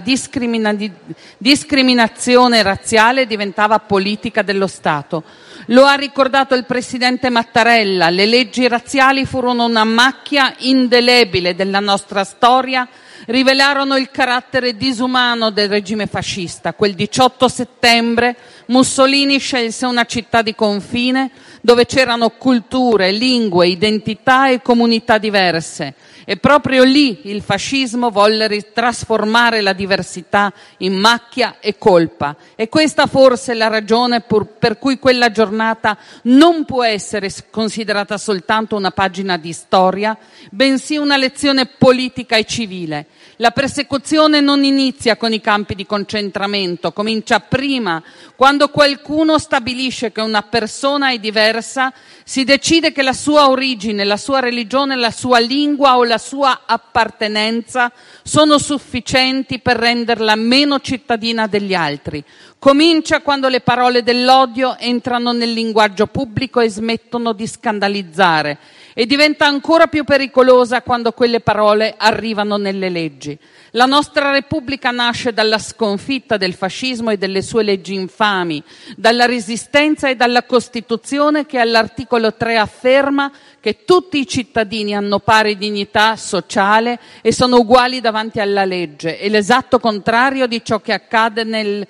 discriminazione razziale diventava politica dello Stato. Lo ha ricordato il presidente Mattarella: le leggi razziali furono una macchia indelebile della nostra storia, rivelarono il carattere disumano del regime fascista. Quel 18 settembre Mussolini scelse una città di confine dove c'erano culture, lingue, identità e comunità diverse. E proprio lì il fascismo volle trasformare la diversità in macchia e colpa. E questa forse è la ragione per cui quella giornata non può essere considerata soltanto una pagina di storia, bensì una lezione politica e civile. La persecuzione non inizia con i campi di concentramento, comincia prima, quando qualcuno stabilisce che una persona è diversa, si decide che la sua origine, la sua religione, la sua lingua o la sua appartenenza sono sufficienti per renderla meno cittadina degli altri. Comincia quando le parole dell'odio entrano nel linguaggio pubblico e smettono di scandalizzare, e diventa ancora più pericolosa quando quelle parole arrivano nelle leggi. La nostra Repubblica nasce dalla sconfitta del fascismo e delle sue leggi infami, dalla resistenza e dalla Costituzione che all'articolo 3 afferma che tutti i cittadini hanno pari dignità sociale e sono uguali davanti alla legge. È l'esatto contrario di ciò che accade nel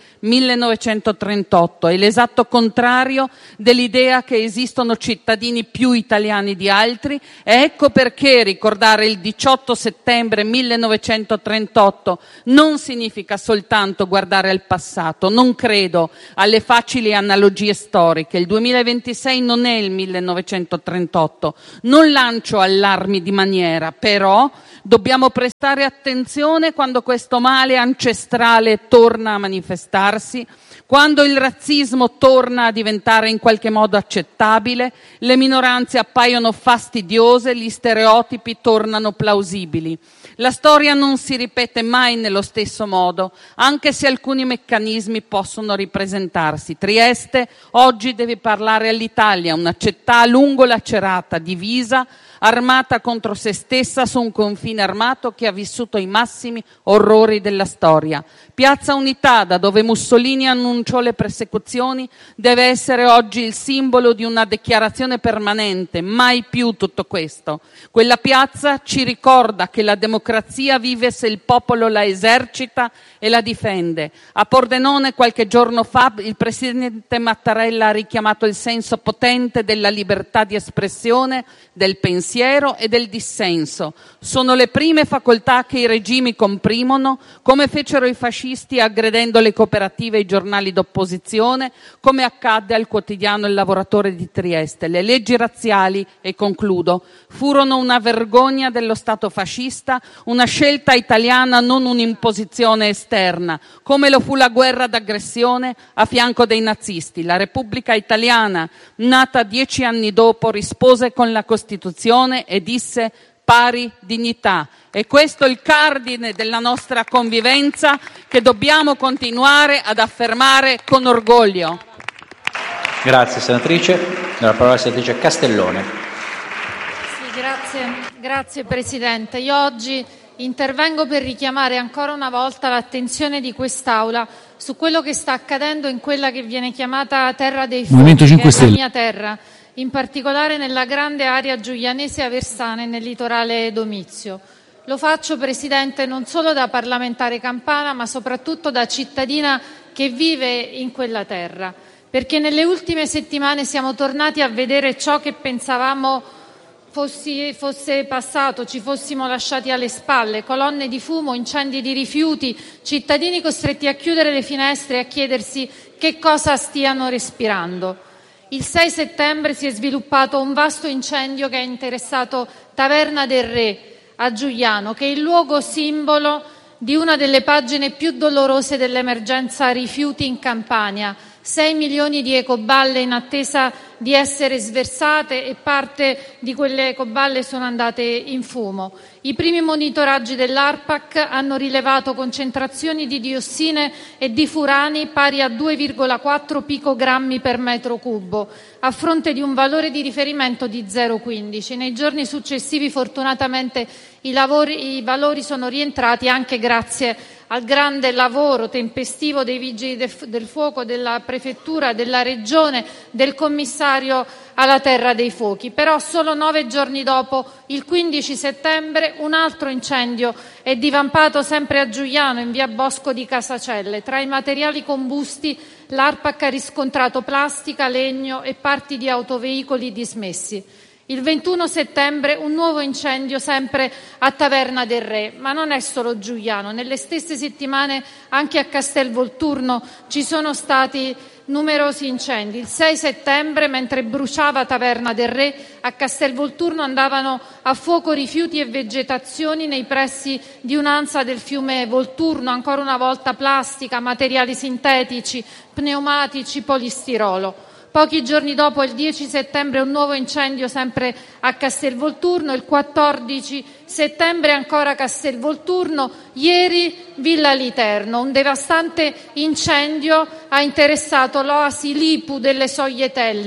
1938, è l'esatto contrario dell'idea che esistono cittadini più italiani di altri, e ecco perché ricordare il 18 settembre 1938 non significa soltanto guardare al passato. Non credo alle facili analogie storiche. Il 2026 non è il 1938. Non lancio allarmi di maniera, però dobbiamo prestare attenzione quando questo male ancestrale torna a manifestarsi, quando il razzismo torna a diventare in qualche modo accettabile, le minoranze appaiono fastidiose, gli stereotipi tornano plausibili. La storia non si ripete mai nello stesso modo, anche se alcuni meccanismi possono ripresentarsi. Trieste oggi deve parlare all'Italia, una città lungo lacerata, divisa, armata contro se stessa su un confine armato che ha vissuto i massimi orrori della storia. Piazza Unità, da dove Mussolini annunciò le persecuzioni, deve essere oggi il simbolo di una dichiarazione permanente, mai più tutto questo. Quella piazza ci ricorda che la democrazia vive se il popolo la esercita e la difende. A Pordenone qualche giorno fa il presidente Mattarella ha richiamato il senso potente della libertà di espressione, del pensiero e del dissenso. Sono le prime facoltà che i regimi comprimono, come fecero i fascisti aggredendo le cooperative e i giornali d'opposizione, come accadde al quotidiano Il Lavoratore di Trieste. Le leggi razziali, e concludo, furono una vergogna dello Stato fascista, una scelta italiana, non un'imposizione esterna, come lo fu la guerra d'aggressione a fianco dei nazisti. La Repubblica Italiana, nata 10 anni dopo, rispose con la Costituzione e disse pari dignità. E questo è il cardine della nostra convivenza che dobbiamo continuare ad affermare con orgoglio. Grazie senatrice. La parola alla senatrice Castellone. Sì, grazie Presidente. Io oggi intervengo per richiamare ancora una volta l'attenzione di quest'Aula su quello che sta accadendo in quella che viene chiamata Terra dei Fuochi, che è la mia terra, in particolare nella grande area giulianese aversana e nel litorale domizio. Lo faccio, Presidente, non solo da parlamentare campana, ma soprattutto da cittadina che vive in quella terra, perché nelle ultime settimane siamo tornati a vedere ciò che pensavamo fosse passato, ci fossimo lasciati alle spalle: colonne di fumo, incendi di rifiuti, cittadini costretti a chiudere le finestre e a chiedersi che cosa stiano respirando. Il 6 settembre si è sviluppato un vasto incendio che ha interessato Taverna del Re a Giugliano, che è il luogo simbolo di una delle pagine più dolorose dell'emergenza rifiuti in Campania. 6 milioni di ecoballe in attesa di essere sversate, e parte di quelle ecoballe sono andate in fumo. I primi monitoraggi dell'ARPAC hanno rilevato concentrazioni di diossine e di furani pari a 2,4 picogrammi per metro cubo, a fronte di un valore di riferimento di 0,15. Nei giorni successivi, fortunatamente, i valori sono rientrati anche grazie al grande lavoro tempestivo dei Vigili del Fuoco, della Prefettura, della Regione, del Commissario alla Terra dei Fuochi. Però solo 9 giorni dopo, il 15 settembre, un altro incendio è divampato sempre a Giugliano, in via Bosco di Casacelle. Tra i materiali combusti l'ARPAC ha riscontrato plastica, legno e parti di autoveicoli dismessi. Il 21 settembre un nuovo incendio sempre a Taverna del Re, ma non è solo Giugliano. Nelle stesse settimane anche a Castelvolturno ci sono stati numerosi incendi. Il 6 settembre, mentre bruciava Taverna del Re, a Castelvolturno andavano a fuoco rifiuti e vegetazioni nei pressi di un'ansa del fiume Volturno, ancora una volta plastica, materiali sintetici, pneumatici, polistirolo. Pochi giorni dopo, il 10 settembre, un nuovo incendio sempre a Castelvolturno, il 14 settembre ancora Castelvolturno, ieri Villa Literno. Un devastante incendio ha interessato l'oasi Lipu delle Soglietelle,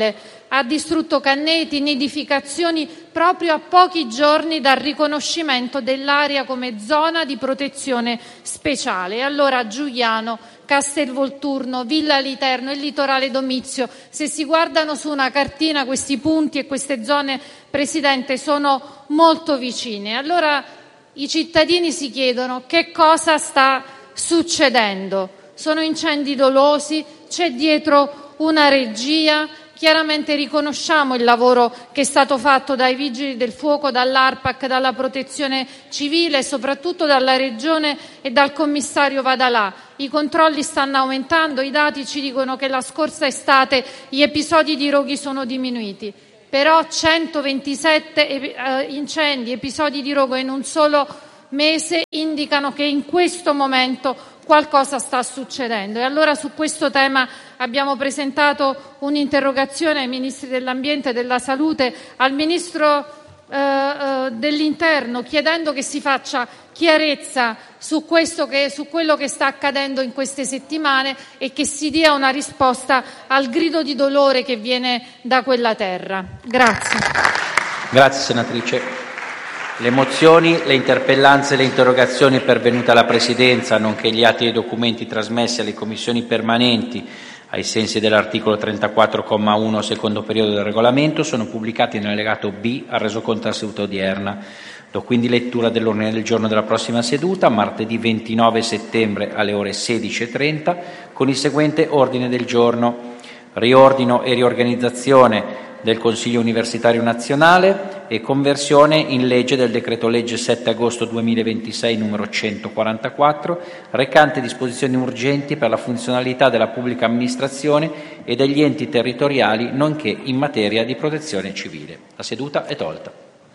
ha distrutto canneti, nidificazioni proprio a pochi giorni dal riconoscimento dell'area come zona di protezione speciale. E allora Giugliano, Castelvolturno, Villa Literno e Litorale Domizio, se si guardano su una cartina questi punti e queste zone, Presidente, sono molto vicine. Allora i cittadini si chiedono che cosa sta succedendo. Sono incendi dolosi, c'è dietro una regia. Chiaramente riconosciamo il lavoro che è stato fatto dai Vigili del Fuoco, dall'ARPAC, dalla Protezione Civile e soprattutto dalla Regione e dal commissario Vadalà. I controlli stanno aumentando, i dati ci dicono che la scorsa estate gli episodi di roghi sono diminuiti, però 127 incendi, episodi di rogo in un solo mese indicano che in questo momento qualcosa sta succedendo. E allora su questo tema abbiamo presentato un'interrogazione ai Ministri dell'Ambiente e della Salute, al Ministro dell'Interno, chiedendo che si faccia chiarezza su quello che sta accadendo in queste settimane e che si dia una risposta al grido di dolore che viene da quella terra. Grazie. Grazie senatrice. Le mozioni, le interpellanze e le interrogazioni pervenute alla Presidenza, nonché gli atti e i documenti trasmessi alle commissioni permanenti ai sensi dell'articolo 34,1 secondo periodo del regolamento sono pubblicati nell'allegato B al resoconto della seduta odierna. Do quindi lettura dell'ordine del giorno della prossima seduta, martedì 29 settembre alle ore 16:30, con il seguente ordine del giorno: riordino e riorganizzazione del Consiglio Universitario Nazionale e conversione in legge del decreto-legge 7 agosto 2026 numero 144, recante disposizioni urgenti per la funzionalità della pubblica amministrazione e degli enti territoriali, nonché in materia di protezione civile. La seduta è tolta.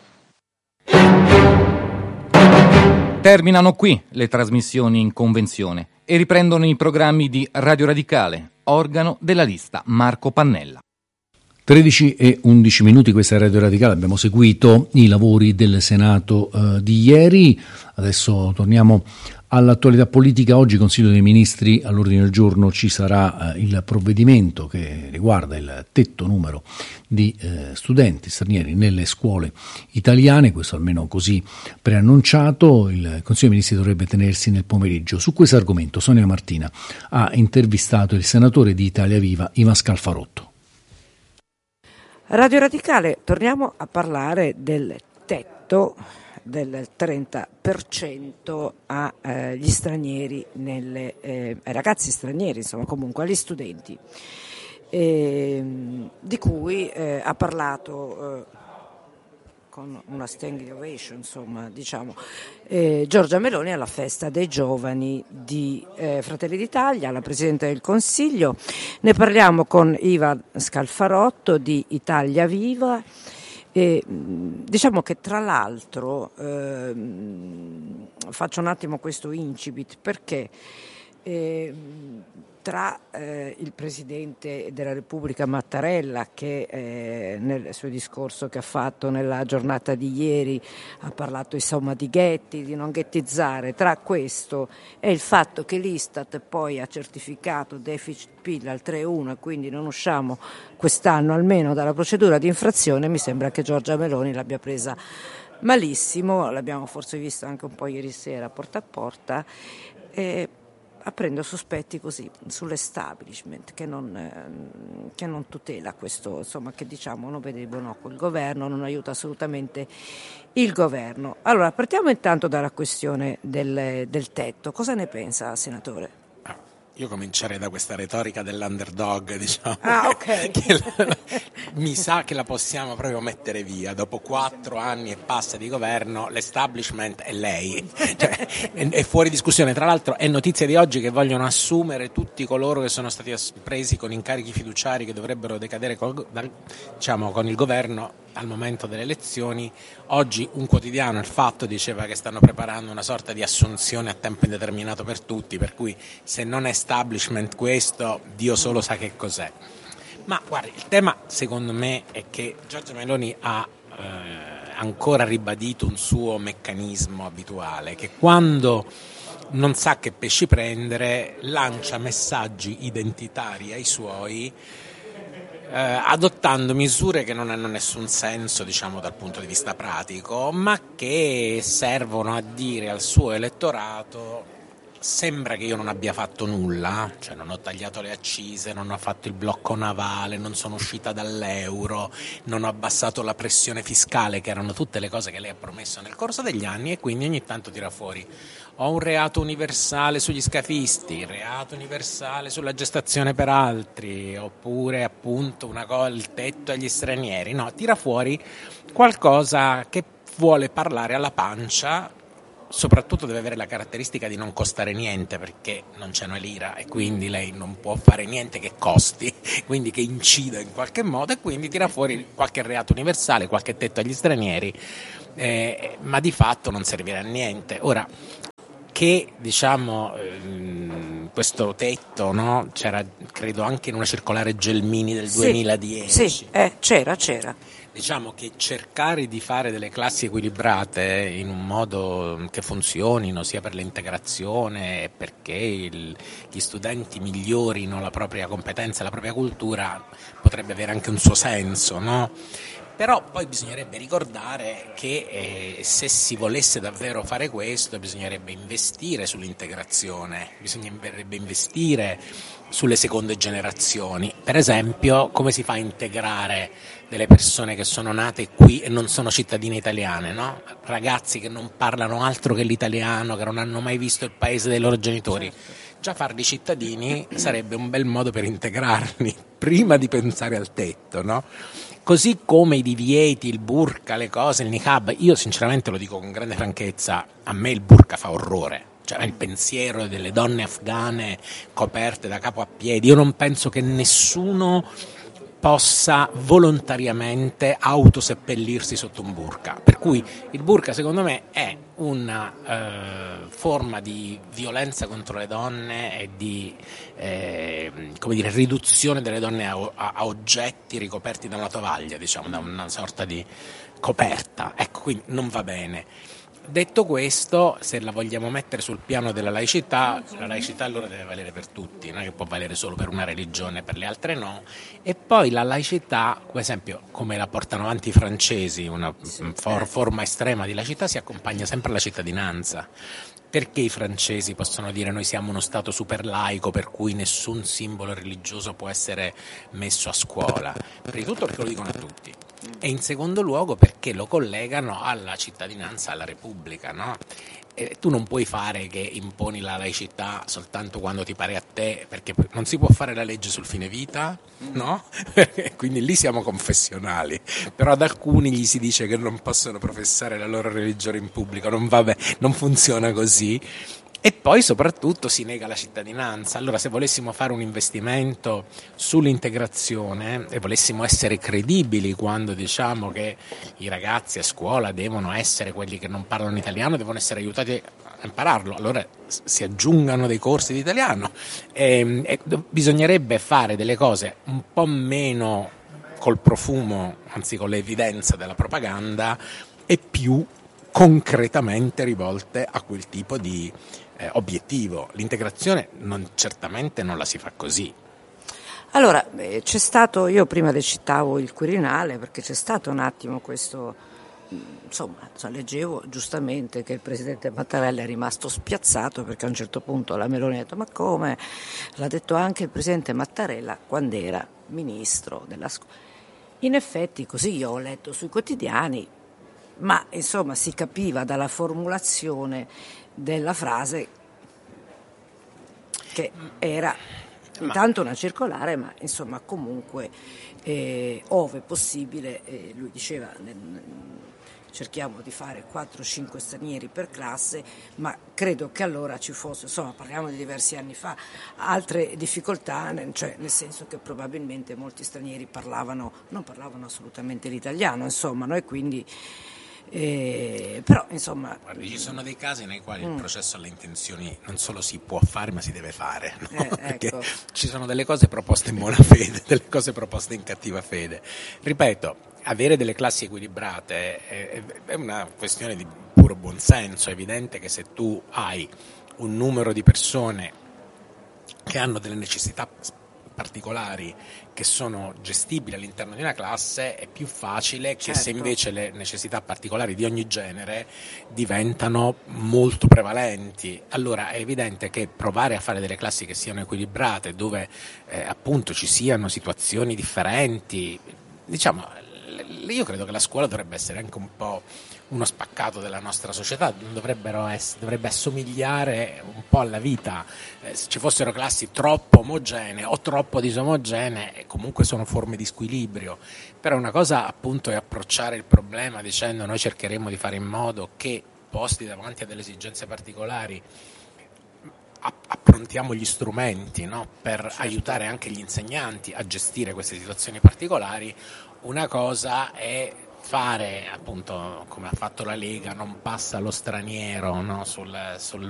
Terminano qui le trasmissioni in convenzione e riprendono i programmi di Radio Radicale, organo della lista Marco Pannella. 13 e 11 minuti, questa è Radio Radicale. Abbiamo seguito i lavori del Senato di ieri, adesso torniamo all'attualità politica. Oggi Consiglio dei Ministri, all'ordine del giorno ci sarà il provvedimento che riguarda il tetto numero di studenti stranieri nelle scuole italiane, questo almeno così preannunciato. Il Consiglio dei Ministri dovrebbe tenersi nel pomeriggio. Su questo argomento Sonia Martina ha intervistato il senatore di Italia Viva Ivan Scalfarotto. Radio Radicale, torniamo a parlare del tetto del 30% agli stranieri, ai ragazzi stranieri, insomma comunque agli studenti, di cui ha parlato con una standing ovation, insomma, diciamo, Giorgia Meloni alla festa dei giovani di Fratelli d'Italia, la Presidente del Consiglio. Ne parliamo con Ivan Scalfarotto di Italia Viva. Diciamo che tra l'altro faccio un attimo questo incipit perché tra il Presidente della Repubblica Mattarella, che nel suo discorso che ha fatto nella giornata di ieri ha parlato insomma di ghetti, di non ghettizzare, tra questo e il fatto che l'Istat poi ha certificato deficit PIL al 3,1 e quindi non usciamo quest'anno almeno dalla procedura di infrazione, mi sembra che Giorgia Meloni l'abbia presa malissimo, l'abbiamo forse visto anche un po' ieri sera porta a porta, aprendo sospetti così sull'establishment che non tutela questo, insomma, che diciamo non vede il buon occhio il governo, non aiuta assolutamente il governo. Allora partiamo intanto dalla questione del tetto. Cosa ne pensa, senatore? Io comincerei da questa retorica dell'underdog, diciamo, okay. Mi sa che la possiamo proprio mettere via. Dopo 4 anni e passa di governo, l'establishment è lei, cioè, è fuori discussione. Tra l'altro è notizia di oggi che vogliono assumere tutti coloro che sono stati presi con incarichi fiduciari che dovrebbero decadere con il governo al momento delle elezioni. Oggi un quotidiano, Il Fatto, diceva che stanno preparando una sorta di assunzione a tempo indeterminato per tutti, per cui se non è establishment questo, Dio solo sa che cos'è. Ma guardi, il tema secondo me è che Giorgia Meloni ha ancora ribadito un suo meccanismo abituale, che quando non sa che pesci prendere lancia messaggi identitari ai suoi adottando misure che non hanno nessun senso, diciamo, dal punto di vista pratico, ma che servono a dire al suo elettorato: sembra che io non abbia fatto nulla, cioè non ho tagliato le accise, non ho fatto il blocco navale, non sono uscita dall'euro, non ho abbassato la pressione fiscale, che erano tutte le cose che lei ha promesso nel corso degli anni, e quindi ogni tanto tira fuori: ho un reato universale sugli scafisti, reato universale sulla gestazione per altri, oppure appunto il tetto agli stranieri. No, tira fuori qualcosa che vuole parlare alla pancia. Soprattutto deve avere la caratteristica di non costare niente, perché non c'è una lira e quindi lei non può fare niente che costi, quindi che incida in qualche modo, e quindi tira fuori qualche reato universale, qualche tetto agli stranieri, ma di fatto non servirà a niente. Ora, che diciamo questo tetto, no? C'era credo anche in una circolare Gelmini del 2010. Sì, c'era. Diciamo che cercare di fare delle classi equilibrate in un modo che funzionino sia per l'integrazione, perché gli studenti migliorino la propria competenza e la propria cultura, potrebbe avere anche un suo senso, no? Però poi bisognerebbe ricordare che se si volesse davvero fare questo bisognerebbe investire sull'integrazione, bisognerebbe investire sulle seconde generazioni. Per esempio, come si fa a integrare delle persone che sono nate qui e non sono cittadine italiane, no? Ragazzi che non parlano altro che l'italiano, che non hanno mai visto il paese dei loro genitori. Già farli cittadini sarebbe un bel modo per integrarli, prima di pensare al tetto, no? Così come i divieti, il burqa, le cose, il niqab. Io sinceramente lo dico con grande franchezza, a me il burqa fa orrore. Cioè il pensiero delle donne afghane coperte da capo a piedi, io non penso che nessuno possa volontariamente autoseppellirsi sotto un burqa, per cui il burqa secondo me è una forma di violenza contro le donne e di riduzione delle donne a oggetti ricoperti da una tovaglia, diciamo, da una sorta di coperta, ecco, quindi non va bene. Detto questo, se la vogliamo mettere sul piano della laicità, la laicità allora deve valere per tutti, non è che può valere solo per una religione e per le altre no. E poi la laicità, per esempio, come la portano avanti i francesi, una forma estrema di laicità, si accompagna sempre alla cittadinanza. Perché i francesi possono dire noi siamo uno stato super laico per cui nessun simbolo religioso può essere messo a scuola? Prima di tutto perché lo dicono a tutti, e in secondo luogo perché lo collegano alla cittadinanza, alla Repubblica, no? E tu non puoi fare che imponi la laicità soltanto quando ti pare a te, perché non si può fare la legge sul fine vita, no? Quindi lì siamo confessionali, però ad alcuni gli si dice che non possono professare la loro religione in pubblico, non funziona così. E poi soprattutto si nega la cittadinanza. Allora, se volessimo fare un investimento sull'integrazione e volessimo essere credibili quando diciamo che i ragazzi a scuola devono essere quelli che non parlano italiano, devono essere aiutati a impararlo, allora si aggiungano dei corsi di italiano, e bisognerebbe fare delle cose un po' meno col profumo, anzi con l'evidenza della propaganda, e più concretamente rivolte a quel tipo di obiettivo. L'integrazione certamente non la si fa così. Allora, c'è stato, io prima le citavo il Quirinale perché c'è stato un attimo questo, insomma, leggevo giustamente che il presidente Mattarella è rimasto spiazzato perché a un certo punto la Meloni ha detto ma come? L'ha detto anche il presidente Mattarella quando era ministro della scuola. In effetti così io ho letto sui quotidiani, ma insomma si capiva dalla formulazione della frase che era intanto una circolare, ma insomma comunque ove possibile, lui diceva cerchiamo di fare 4-5 stranieri per classe, ma credo che allora ci fosse, insomma parliamo di diversi anni fa, altre difficoltà, cioè nel senso che probabilmente molti stranieri non parlavano assolutamente l'italiano, insomma, no? E quindi però insomma guardi, ci sono dei casi nei quali il processo alle intenzioni non solo si può fare ma si deve fare, no? Perché ecco. Ci sono delle cose proposte in buona fede, delle cose proposte in cattiva fede. Ripeto, avere delle classi equilibrate è una questione di puro buonsenso. È evidente che se tu hai un numero di persone che hanno delle necessità particolari che sono gestibili all'interno di una classe è più facile che certo. se invece le necessità particolari di ogni genere diventano molto prevalenti. Allora è evidente che provare a fare delle classi che siano equilibrate, dove appunto ci siano situazioni differenti, diciamo, io credo che la scuola dovrebbe essere anche un po' uno spaccato della nostra società, dovrebbe assomigliare un po' alla vita. Se ci fossero classi troppo omogenee o troppo disomogenee, comunque sono forme di squilibrio. Però una cosa appunto è approcciare il problema dicendo noi cercheremo di fare in modo che, posti davanti a delle esigenze particolari, approntiamo gli strumenti, no? Per aiutare anche gli insegnanti a gestire queste situazioni particolari. Una cosa è fare, appunto, come ha fatto la Lega, non passa lo straniero, no? sul